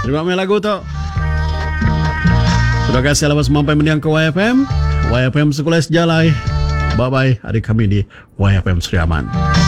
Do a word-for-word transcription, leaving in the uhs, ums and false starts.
Terima kasih lagu tu. Terima kasih lepas sampai mendiang ke Y F M. Y F M Sekolah Sejalai. Bye-bye. Adik kami di Y F M Sri Aman.